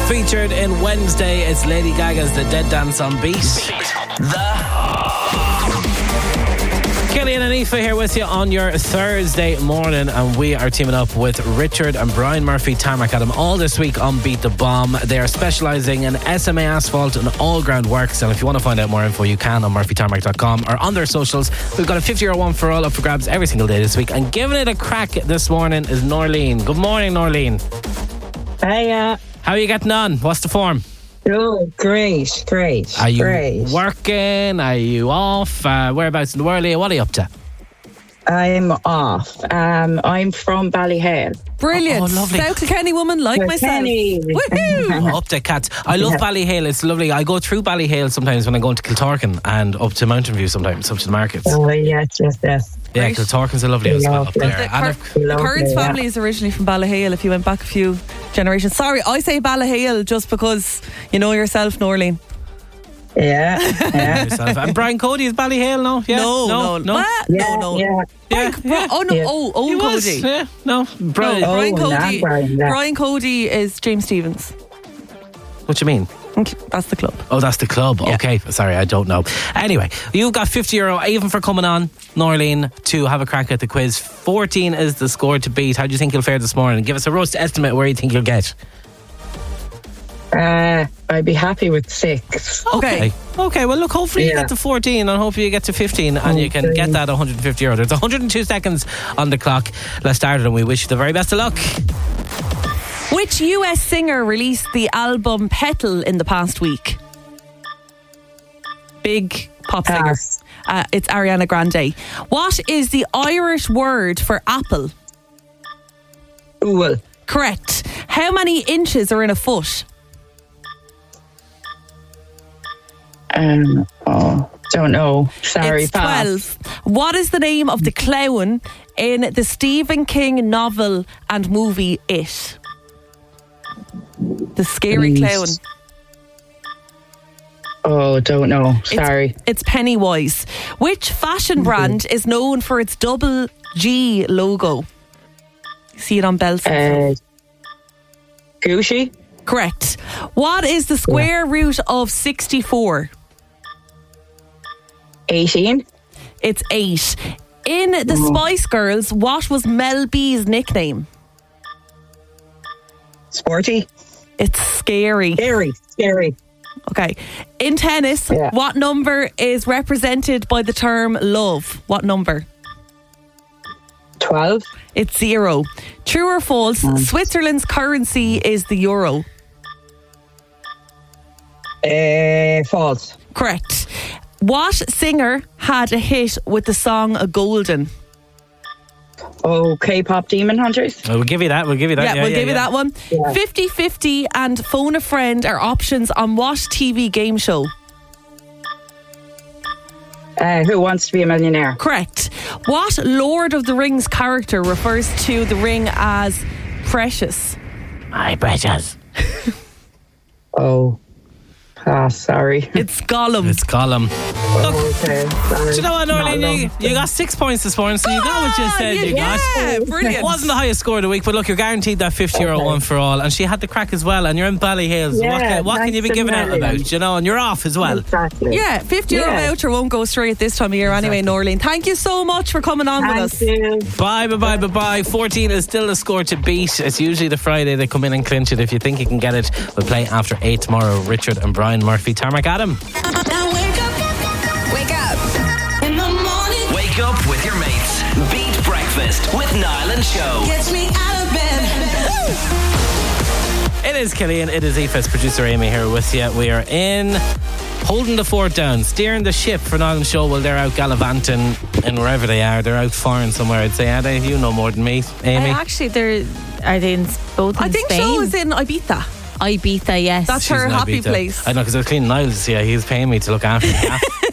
featured in Wednesday. It's Lady Gaga's The Dead Dance on Beat. Killian and Aoife here with you on your Thursday morning, and we are teaming up with Richard and Brian Murphy Tarmac Adam all this week on Beat the Bomb. They are specialising in SMA asphalt and all ground works, and if you want to find out more info you can on murphytarmac.com or on their socials. We've got a 50-euro one for all up for grabs every single day this week, and giving it a crack this morning is Norleen. Good morning, Norleen. Hiya. How are you getting on? What's the form? Oh, great. Are you working? Are you off? Whereabouts in the world are you? What are you up to? I'm off. I'm from Ballyhale. Brilliant. Oh, lovely. South Kilkenny woman like myself. Woohoo! Up to cats. I love Ballyhale. It's lovely. I go through Ballyhale sometimes when I go into Kiltorkin and up to Mountain View sometimes, up to the markets. Oh, yes. Yeah, Kiltorkin's a lovely spot up there. The Curran's family is originally from Ballyhale, if you went back a few generations. Sorry, I say Ballyhale just because you know yourself, Norleen. Yeah. And Brian Cody is Ballyhale, no? Yeah? No. Yeah. Old Cody. Yeah, no. Brian Cody. Brian, yeah. Brian Cody is James Stevens. What do you mean? That's the club. Oh, that's the club. Yeah. Okay, sorry, I don't know. Anyway, you've got 50 euro even for coming on, Norleen, to have a crack at the quiz. 14 is the score to beat. How do you think you'll fare this morning? Give us a roast estimate where you think you'll get. I'd be happy with 6. Okay, well look, hopefully you get to 14 and hopefully you get to 15 and you can get that 150 euro. There's 102 seconds on the clock. Let's start it and we wish you the very best of luck. Which US singer released the album Petal in the past week? Big pop singer. It's Ariana Grande. What is the Irish word for apple? Ooh. Correct. How many inches are in a foot? Don't know. Sorry, it's pass. 12. What is the name of the clown in the Stephen King novel and movie It? The scary clown. Oh, don't know. Sorry. It's Pennywise. Which fashion brand is known for its double G logo? See it on belts. Gucci? Correct. What is the square root of 64? 18? It's 8. In the Spice Girls, what was Mel B's nickname? Sporty? It's Scary. Scary. Okay. In tennis, what number is represented by the term love? What number? 12? It's 0. True or false, Switzerland's currency is the euro? False. Correct. What singer had a hit with the song A Golden? Oh, K-pop Demon Hunters? We'll give you that. We'll give you that one. 50-50 and Phone a Friend are options on what TV game show? Who Wants to Be a Millionaire? Correct. What Lord of the Rings character refers to the ring as precious? My precious. Oh. Sorry. It's Gollum. Look, Okay, sorry. do you know what, Norleen? You got 6 points this morning, so you got what you said you got. Yeah, brilliant. It wasn't the highest score of the week, but look, you're guaranteed that 50 euro one for all. And she had the crack as well, and you're in Ballyhale. So what can you be giving out about? You know, and you're off as well. Exactly. Yeah, 50 euro voucher won't go straight this time of year anyway, Norleen. Thank you so much for coming on with us. Thank you. Bye. 14 is still the score to beat. It's usually the Friday they come in and clinch it. If you think you can get it, we'll play after 8 tomorrow. Richard and Brian Murphy, Tarmac Adam. Now wake up. In the morning. Wake up with your mates. Beat Breakfast with Niall and Show. Gets me out of bed. It is Killian, it is Aoife's producer Amy here with you. We are in holding the fort down, steering the ship for Niall and Show while they're out gallivanting and wherever they are. They're out foreign somewhere, I'd say, are they? You know more than me, Amy. Actually, are they in both in I think Spain? Show is in Ibiza. Ibiza, yes. That's She's her in happy Ibiza. place. I know, because I was cleaning Niall's. Yeah, he's paying me to look after him.